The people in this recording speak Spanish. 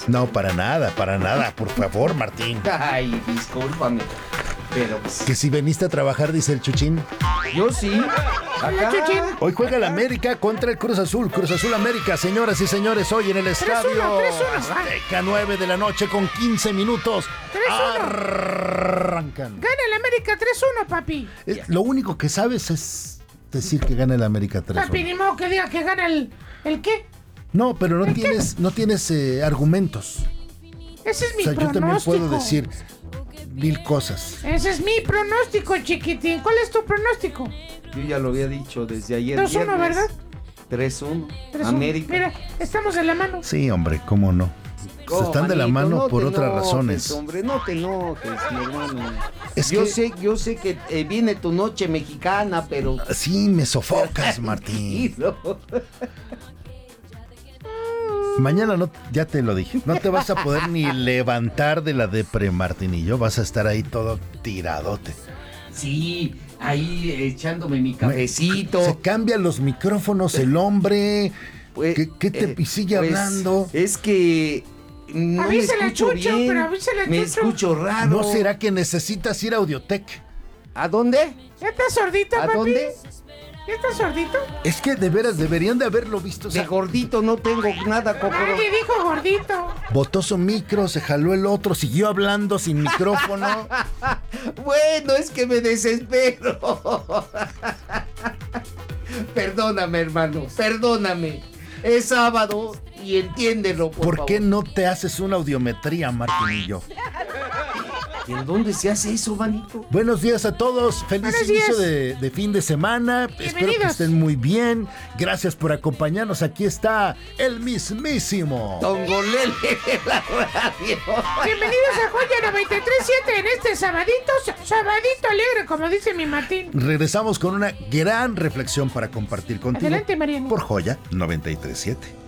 Chivas. No, para nada, por favor, Martín. Ay, discúlpame. Pero pues, Que si veniste a trabajar, dice el Chuchín. yo sí. Acá. Hoy juega el América contra el Cruz Azul América, señoras y señores, hoy en el estadio 3-1, Azteca, 9 de la noche con 15 minutos. 3-1. Arrancan. Gana el América 3-1, papi. Lo único que sabes es decir que gana el América 3-1. Papi, ni modo que diga que gana el qué. No, pero no tienes argumentos. Ese es mi Yo pronóstico. también puedo decir 1000 cosas. Ese es mi pronóstico, chiquitín. ¿Cuál es tu pronóstico? Yo ya lo había dicho desde ayer. 2-1, viernes. ¿verdad? 3-1. 3-1. América. Mira, estamos de la mano. Sí, hombre, ¿cómo no? Oh, Están de la manito, mano no por te otras enojes, razones. Hombre, no te enojes, mi hermano. Yo sé que viene tu noche mexicana, pero... Sí, me sofocas, Martín. Tranquilo. Mañana ya te lo dije, no te vas a poder ni levantar de la depre, Martinillo, vas a estar ahí todo tiradote. Sí, ahí echándome mi cafecito. Se cambian los micrófonos el hombre. Pues, Y sigue pues, hablando. Es que no Avísale me a escucho Chucho, bien. pero avísale a Me Chucho. escucho raro. ¿No será que necesitas ir a Audiotech? ¿A dónde? ¿Ya estás sordito, ¿A papi? dónde? ¿Ya estás sordito? Es que de veras deberían de haberlo visto. O sea, De gordito no tengo nada, Cocoro. Nadie dijo gordito. botó su micro, se jaló el otro, siguió hablando sin micrófono. Bueno, es que me desespero. Perdóname, hermano, perdóname. Es sábado y entiéndelo, ¿Por qué favor. no te haces una audiometría, Martinillo? ¿Y en dónde se hace eso, manito? Buenos días a todos, feliz Buenos inicio días. de fin de semana. Espero que Bienvenidos. estén muy bien. Gracias por acompañarnos. Aquí está el mismísimo Tongolele de la radio. Bienvenidos a Joya 93.7 en este sabadito alegre, como dice mi Martín. Regresamos con una gran reflexión para compartir contigo. Adelante, Mariano. Por Joya 93.7.